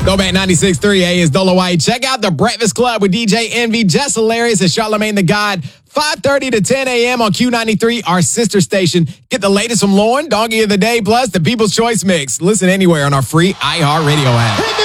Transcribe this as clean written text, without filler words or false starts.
Throwback 96.3 A is Dolo White. Check out The Breakfast Club with DJ Envy, Jess Hilarious, and Charlamagne the God. 5:30 to 10 a.m. on Q93, our sister station. Get the latest from Lauren, Donkey of the Day, plus the People's Choice Mix. Listen anywhere on our free iHeartRadio app.